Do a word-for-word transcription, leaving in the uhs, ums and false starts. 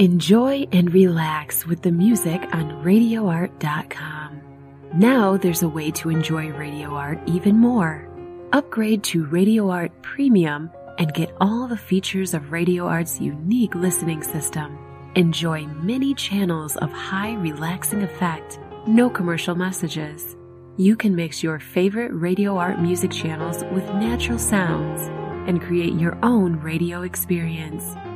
Enjoy and relax with the music on radio art dot com. Now there's a way to enjoy Radio Art even more. Upgrade to Radio Art Premium and get all the features of Radio Art's unique listening system. Enjoy many channels of high relaxing effect, no commercial messages. You can mix your favorite Radio Art music channels with natural sounds and create your own radio experience.